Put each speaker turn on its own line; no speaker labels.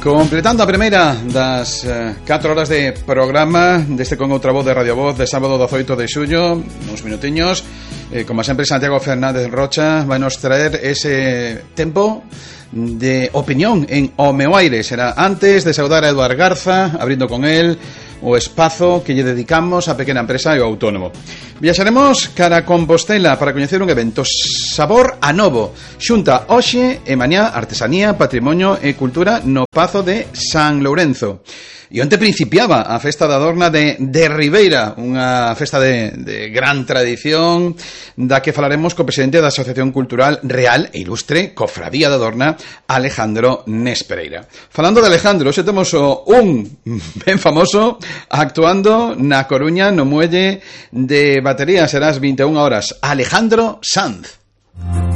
Completando a primeira das 4 horas de programa deste con outra voz de Radio Voz de sábado 18 de xullo, uns minutiños, como sempre Santiago Fernández Rocha vai nos traer ese tempo de opinión en O Meu Aire. Será antes de saudar a Eduard Garza, abrindo con él o espazo que lle dedicamos á pequena empresa e ao autónomo. Viaxaremos cara a Compostela para coñecer un evento Sabor a Novo, xunta hoxe e mañá artesanía, patrimonio e cultura no Pazo de San Lourenzo. E onte principiaba a festa da Adorna de Ribeira, unha festa de gran tradición, da que falaremos co presidente da Asociación Cultural Real e Ilustre Cofradía da Adorna, Alejandro Nespereira. Falando de Alejandro, hoxe temos un ben famoso actuando na Coruña no muelle de Batería, serás 21 horas, Alejandro Sanz.